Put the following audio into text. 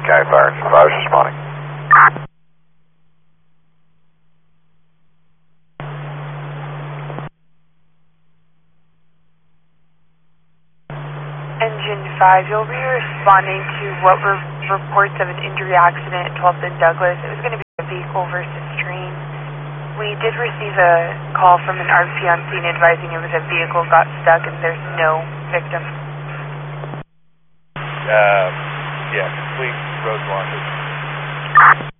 County Fire and Survivors responding. Engine 5, you'll be responding to what were reports of an injury accident at 12th and Douglas. It was going to be a vehicle versus train. We did receive a call from an RP on scene advising it was a vehicle got stuck and there's no victim. Yeah, complete road blockage.